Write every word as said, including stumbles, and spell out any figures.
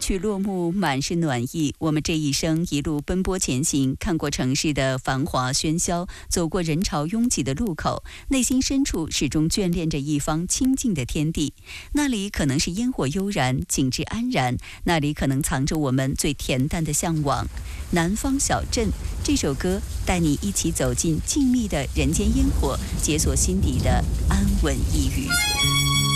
曲落幕，满是暖意。我们这一生一路奔波前行，看过城市的繁华喧嚣，走过人潮拥挤的路口，内心深处始终眷恋着一方清静的天地。那里可能是烟火悠然，景致安然；那里可能藏着我们最恬淡的向往。南方小镇这首歌，带你一起走进静谧的人间烟火，解锁心底的安稳一隅。